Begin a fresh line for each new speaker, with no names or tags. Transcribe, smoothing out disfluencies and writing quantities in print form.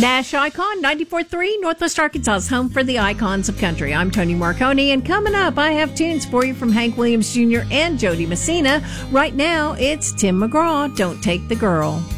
Nash Icon 94.3, Northwest Arkansas's home for the icons of country. I'm Tony Marconi, and coming up, I have tunes for you from Hank Williams Jr. and Jody Messina. Right now, it's Tim McGraw, Don't Take the Girl.